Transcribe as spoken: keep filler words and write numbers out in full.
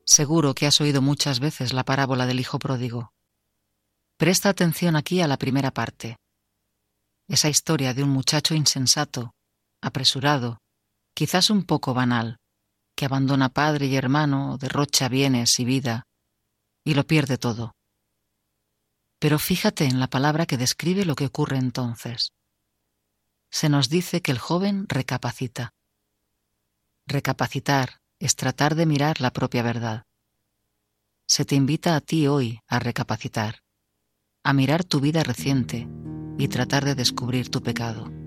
Seguro que has oído muchas veces la parábola del hijo pródigo. Presta atención aquí a la primera parte. Esa historia de un muchacho insensato, apresurado, quizás un poco banal, que abandona padre y hermano, derrocha bienes y vida, y lo pierde todo. Pero fíjate en la palabra que describe lo que ocurre entonces. Se nos dice que el joven recapacita. Recapacitar es tratar de mirar la propia verdad. Se te invita a ti hoy a recapacitar, a mirar tu vida reciente y tratar de descubrir tu pecado.